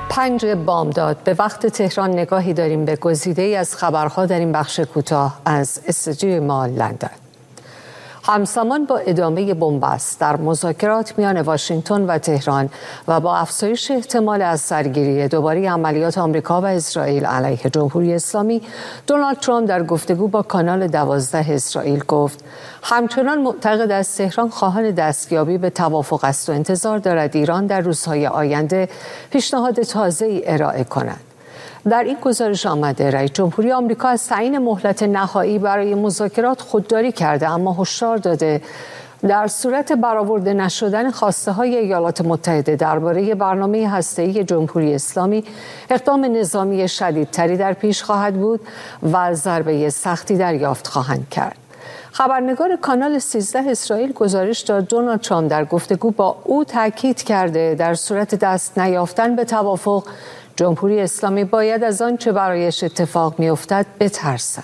5 بامداد به وقت تهران نگاهی داریم به گزیده‌ای از خبرها در این بخش کوتاه از استودیوی ما لندن. همزمان با ادامه بنبست در مذاکرات میان واشنگتن و تهران و با افزایش احتمال از سرگیری دوباره عملیات آمریکا و اسرائیل علیه جمهوری اسلامی، دونالد ترامپ در گفتگو با کانال 12 اسرائیل گفت همچنان معتقد است تهران خواهان دستیابی به توافق است و انتظار دارد ایران در روزهای آینده پیشنهاد تازه‌ای ارائه کند. در این گزارش آمده رئیس جمهوری آمریکا از تعیین مهلت نهایی برای مذاکرات خودداری کرده، اما هشدار داده در صورت برآورده نشدن خواسته‌های ایالات متحده درباره برنامه هسته‌ای جمهوری اسلامی، اقدام نظامی شدیدتری در پیش خواهد بود و ضربه سختی دریافت خواهند کرد. خبرنگار کانال 13 اسرائیل گزارش داد دونالد ترامپ در گفتگو با او تاکید کرده در صورت دست نیافتن به توافق، جمهوری اسلامی باید از آنچه برایش اتفاق می‌افتد بترسد.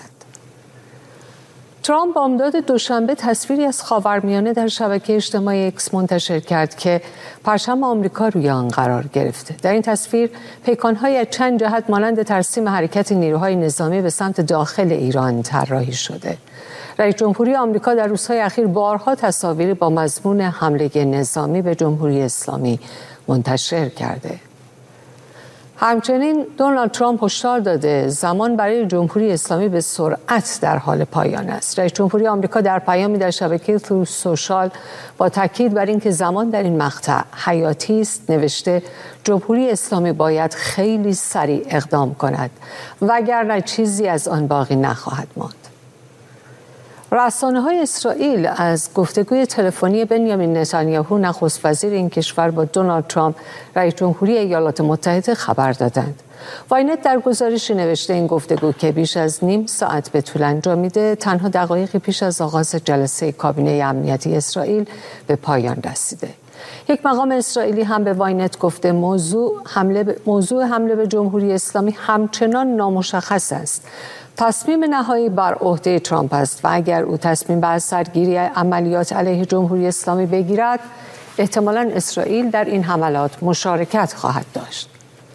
ترامپ بامداد دوشنبه تصویری از خاورمیانه در شبکه اجتماعی اکس منتشر کرد که پرچم آمریکا روی آن قرار گرفته. در این تصویر پیکان‌های از چند جهت مانند ترسیم حرکت نیروهای نظامی به سمت داخل ایران طراحی شده. رئیس جمهوری آمریکا در روزهای اخیر بارها تصاویری با مضمون حمله نظامی به جمهوری اسلامی منتشر کرده. همچنین دونالد ترامپ هشدار داده زمان برای جمهوری اسلامی به سرعت در حال پایان است. رئیس جمهوری آمریکا در پیامی در شبکه تروث سوشال با تاکید بر اینکه زمان در این مقطع حیاتی است نوشته جمهوری اسلامی باید خیلی سریع اقدام کند وگرنه چیزی از آن باقی نخواهد ماند. رسانه‌های اسرائیل از گفتگوی تلفنی بنیامین نتانیاهو نخست وزیر این کشور با دونالد ترامپ رئیس جمهوری ایالات متحده خبر دادند. واینت در گزارشی نوشته این گفتگو که بیش از نیم ساعت به طول انجامیده تنها دقایقی پیش از آغاز جلسه کابینه امنیتی اسرائیل به پایان رسیده. یک مقام اسرائیلی هم به واینت گفته موضوع حمله به جمهوری اسلامی همچنان نامشخص است. تصمیم نهایی بر عهده ترامپ است و اگر او تصمیم به سرگیری عملیات علیه جمهوری اسلامی بگیرد، احتمالاً اسرائیل در این حملات مشارکت خواهد داشت.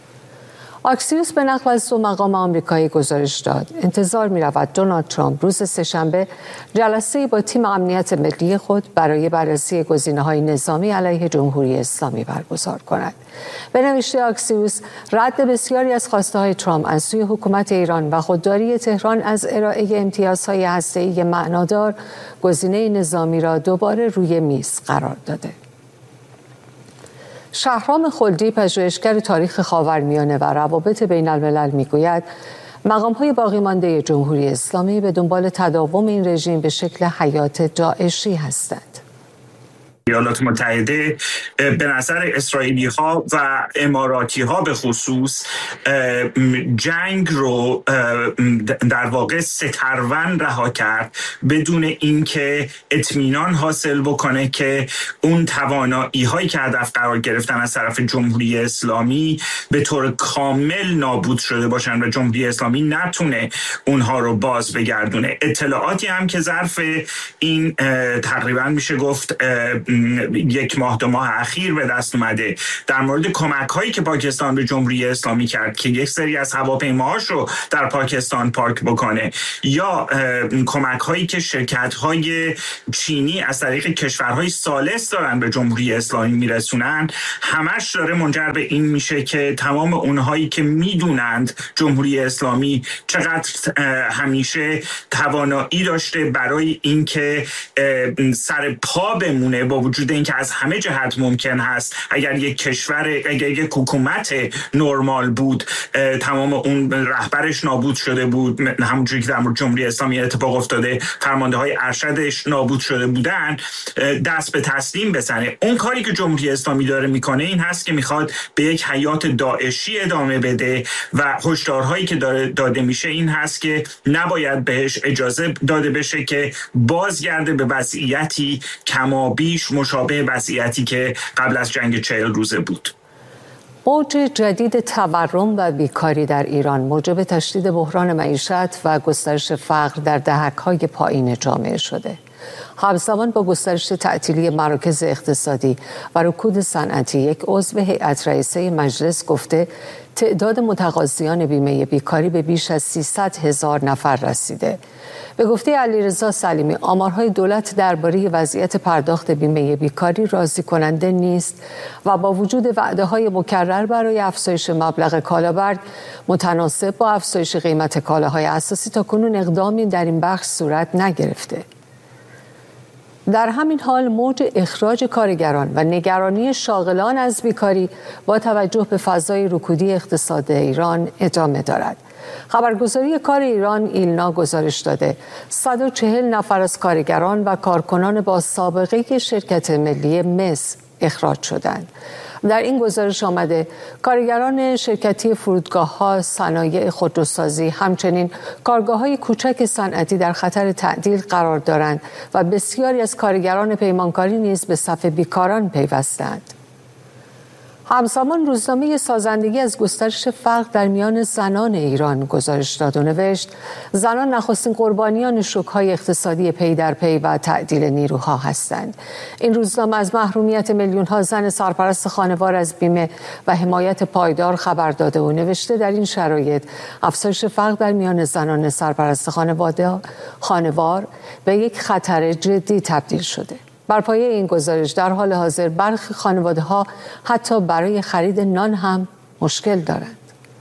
آکسیوس به نقل از 2 مقام آمریکایی گزارش داد انتظار می‌رود دونالد ترامپ روز سه‌شنبه جلسه‌ای با تیم امنیت ملی خود برای بررسی گزینه‌های نظامی علیه جمهوری اسلامی برگزار کند. به نوشته آکسیوس، رد بسیاری از خواسته‌های ترامپ از سوی حکومت ایران و خودداری تهران از ارائه امتیازهای هسته‌ای معنادار، گزینه نظامی را دوباره روی میز قرار داده. شهرام خلدی، پژوهشگر تاریخ خاورمیانه و روابط بین الملل میگوید مقام‌های باقی مانده جمهوری اسلامی به دنبال تداوم این رژیم به شکل حیات داعشی هستند. ایالات متحده به نظر اسرائیلی ها و اماراتی ها به خصوص جنگ رو در واقع سترون رها کرد بدون اینکه اطمینان حاصل بکنه که اون توانایی هایی که هدف قرار گرفتن از طرف جمهوری اسلامی به طور کامل نابود شده باشن و جمهوری اسلامی نتونه اونها رو باز بگردونه. اطلاعاتی هم که ظرف این تقریبا میشه گفت 1 ماه 2 ماه اخیر به دست اومده در مورد کمک هایی که پاکستان به جمهوری اسلامی کرد که یک سری از هواپیماهاش رو در پاکستان پارک بکنه، یا کمک هایی که شرکت های چینی از طریق کشورهای ثالث دارن به جمهوری اسلامی میرسونن، همش داره منجر به این میشه که تمام اونهایی که میدونند جمهوری اسلامی چقدر همیشه توانایی داشته برای اینکه سر پا بمونه، با وجود اینکه از همه جهت ممکن هست اگر یک حکومت نرمال بود تمام اون رهبرش نابود شده بود، همونجوری که در مورد جمهوری اسلامی اتفاق افتاده، فرمانده‌های ارشدش نابود شده بودن، دست به تسلیم بزنه. اون کاری که جمهوری اسلامی داره میکنه این هست که میخواد به یک حیات داعشی ادامه بده و هشدارهایی که داده میشه این هست که نباید بهش اجازه داده بشه که بازگرده به وضعیتی کمابیش مشابه وضعیتی که قبل از جنگ 40 روزه بود. موج جدید تورم و بیکاری در ایران موجب تشدید بحران معیشت و گسترش فقر در دهک‌های پایین جامعه شده. همزمان با گسترش تعطیلی مراکز اقتصادی و رکود صنعتی، یک عضو هیئت رئیسه مجلس گفته تعداد متقاضیان بیمه بیکاری به بیش از 300,000 نفر رسیده. به گفته علیرضا سلیمی، آمارهای دولت درباره وضعیت پرداخت بیمه بیکاری راضی کننده نیست و با وجود وعده‌های مکرر برای افزایش مبلغ کالابرد متناسب با افزایش قیمت کالاهای اساسی، تاکنون اقدامی در این بخش صورت نگرفته. در همین حال موج اخراج کارگران و نگرانی شاغلان از بیکاری با توجه به فضای رکودی اقتصاد ایران ادامه دارد. خبرگزاری کار ایران ایلنا گزارش داده 140 نفر از کارگران و کارکنان با سابقه شرکت ملی مس اخراج شدند. در این گزارش آمده کارگران شرکتی فرودگاه‌ها، صنایع خودروسازی، همچنین کارگاه‌های کوچک صنعتی در خطر تعطیل قرار دارند و بسیاری از کارگران پیمانکاری نیز به صف بیکاران پیوستند. همزمان روزنامه سازندگی از گسترش فقر در میان زنان ایران گزارش داد و نوشت زنان نخستین قربانیان شوک‌های اقتصادی پی در پی و تعدیل نیروها هستند. این روزنامه از محرومیت میلیون‌ها زن سرپرست خانوار از بیمه و حمایت پایدار خبر داده و نوشته در این شرایط افزایش فقر در میان زنان سرپرست خانوار به یک خطر جدی تبدیل شده. بر پایه این گزارش در حال حاضر برخی خانواده‌ها حتی برای خرید نان هم مشکل دارند.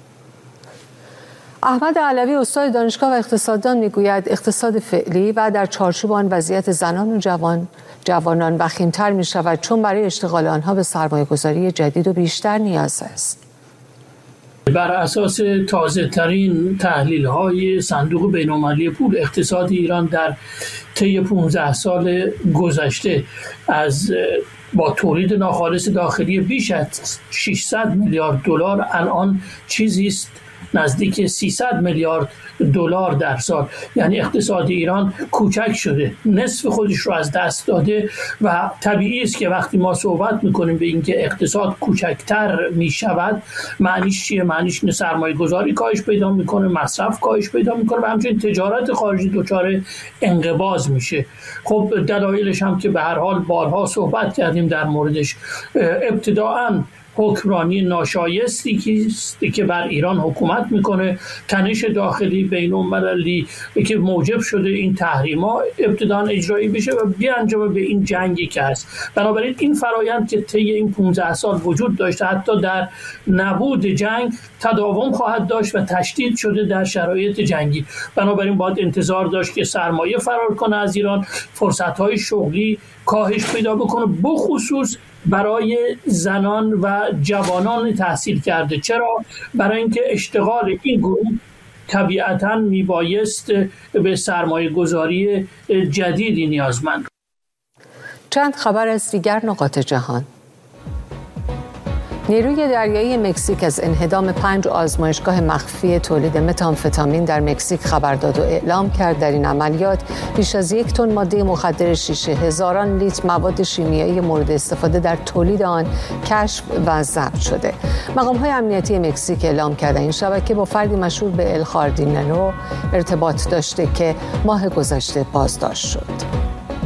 احمد علوی استاد دانشگاه و اقتصاددان میگوید اقتصاد فعلی و در چارچوب آن وضعیت زنان و جوانان وخیم‌تر می‌شود، چون برای اشتغال آنها به سرمایه‌گذاری جدید و بیشتر نیاز است. بر اساس تازه‌ترین تحلیل‌های صندوق بین‌المللی پول، اقتصاد ایران در طی 15 سال گذشته از با تولید ناخالص داخلی بیش از 600 میلیارد دلار الان چیزی است نزدیک 300 میلیارد دلار در سال. یعنی اقتصاد ایران کوچک شده، نصف خودش رو از دست داده و طبیعی است که وقتی ما صحبت میکنیم به اینکه اقتصاد کوچکتر میشود، معنیش چیه؟ معنیش اینه سرمایه گذاری کاهش پیدا میکنه، مصرف کاهش پیدا میکنه و همچنین تجارت خارجی دچار انقباض میشه. خب دلایلش هم که به هر حال بارها صحبت کردیم در موردش. ابتداءً حکمرانی ناشایستی که بر ایران حکومت میکنه، تنش داخلی بین‌المللی که موجب شده این تحریما ابتداً اجرایی بشه و بیانجامه به این جنگی که هست. بنابراین این فرایند که طی این 15 سال وجود داشته حتی در نبود جنگ تداوم خواهد داشت و تشدید شده در شرایط جنگی. بنابراین باید انتظار داشت که سرمایه فرار کنه از ایران، فرصت‌های شغلی کاهش پیدا بکنه، بخصوص برای زنان و جوانان تحصیل کرده. چرا؟ برای اینکه اشتغال این گروه طبیعتاً میبایست به سرمایه گذاری جدیدی نیازمند. چند خبر از دیگر نقاط جهان. نیروی دریایی مکزیک از انهدام 5 آزمایشگاه مخفی تولید متامفتامین در مکزیک خبر داد و اعلام کرد در این عملیات بیش از 1 تن ماده مخدر شیشه، هزاران لیتر مواد شیمیایی مورد استفاده در تولید آن کشف و ضبط شده. مقام‌های امنیتی مکزیک اعلام کردند این شبکه با فردی مشهور به ال خاردینرو ارتباط داشته که ماه گذشته بازداشت شد.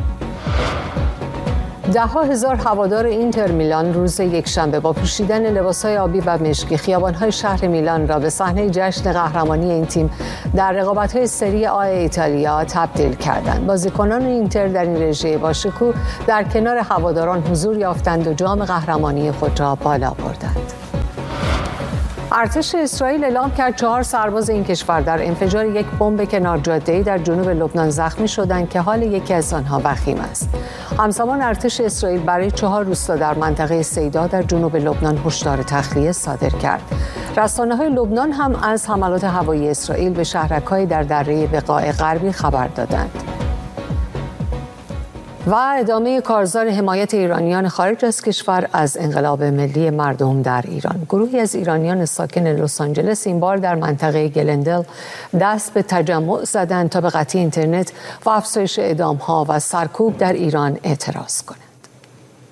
10,000 هوادار اینتر میلان روز یکشنبه با پوشیدن لباس‌های آبی و مشکی خیابان‌های شهر میلان را به صحنه جشن قهرمانی این تیم در رقابت‌های سری آ ایتالیا تبدیل کردند. بازیکنان اینتر در این رژه با شکوه در کنار هواداران حضور یافتند و جام قهرمانی خود را بالا بردند. ارتش اسرائیل اعلام کرد 4 سرباز این کشور در انفجار یک بمب کنار جاده‌ای در جنوب لبنان زخمی شدند که حال یکی از آنها وخیم است. همزمان ارتش اسرائیل برای 4 روستا در منطقه سیدا در جنوب لبنان هشدار تخلیه صادر کرد. رسانه‌های لبنان هم از حملات هوایی اسرائیل به شهرک‌های در دره بقاع غربی خبر دادند. و ادامه کارزار حمایت ایرانیان خارج از کشور از انقلاب ملی مردم در ایران. گروهی از ایرانیان ساکن لس آنجلس این بار در منطقه گلندل دست به تجمع زدند تا به قطعی اینترنت و افزایش اعدام‌ها و سرکوب در ایران اعتراض کنند.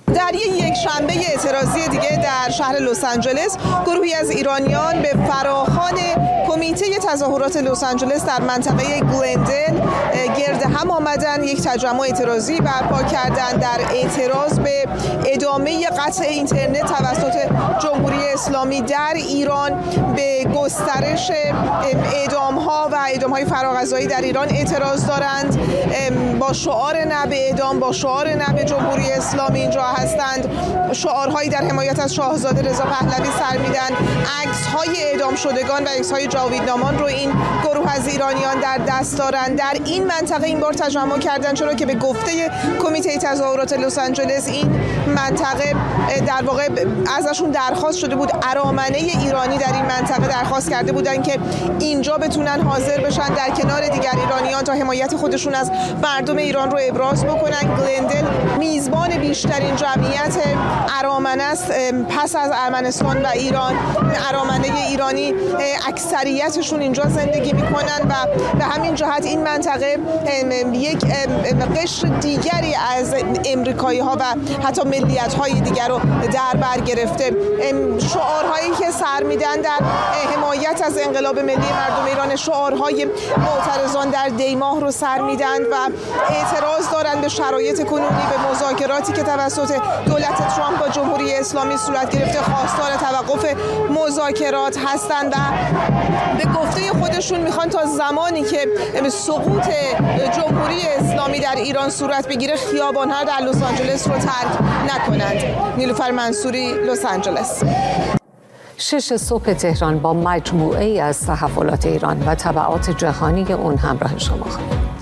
در یک شنبه اعتراضی دیگه در شهر لس آنجلس گروهی از ایرانیان به فراخوان کمیته تظاهرات لس آنجلس در منطقه گلندل گرد هم آمدن، یک تجمع اعتراضی برپا کردند در اعتراض به ادامه قطع اینترنت توسط جمهوری اسلامی در ایران، به گسترش اعدام‌ها و اعدام‌های فراغذایی در ایران اعتراض دارند. با شعار نه به اعدام، با شعار نه به جمهوری اسلامی اینجا هستند. شعارهایی در حمایت از شاهزاده رضا پهلوی سر میدن. عکس‌های اعدام شدگان و عکس‌های جاویدنامان رو این گروه از ایرانیان در دست دارند. در این منطقه این بار تجمع کردن، چرا که به گفته کمیته تظاهرات لس آنجلس این منطقه در واقع ازشون درخواست شده بود، ارامنه ایرانی در این منطقه درخواست کرده بودن که اینجا بتونن حاضر بشن در کنار دیگر ایرانیان تا حمایت خودشون از مردم ایران رو ابراز بکنن. گلندل میزبان بیشترین جمعیت ارامنه است پس از ارمنستان و ایران. ارامنه ایرانی اکثریتشون اینجا زندگی میکنن و به همین جهت این منطقه یک قشر دیگری از امریکایی ها و حتی ملیت های دیگر رو در بر گرفته. شعارهایی که سر میدن در حمایت از انقلاب ملی مردم ایران، شعارهای معترضان در دیماه رو سر میدن و اعتراض دارن به شرایط کنونی، به مذاکراتی که توسط دولت ترامپ با جمهوری اسلامی صورت گرفته. خواستار توقف مذاکرات هستند و به گفته خودشون میخوان تا زمانی که سقوط جمهوری اسلامی در ایران صورت بگیره خیابان‌ها در لس آنجلس رو ترک نکنند. نیلوفر منصوری، لس آنجلس. 6 صبح تهران با مجموعه از تحولات ایران و تبعات جهانی اون همراه شما خواهد.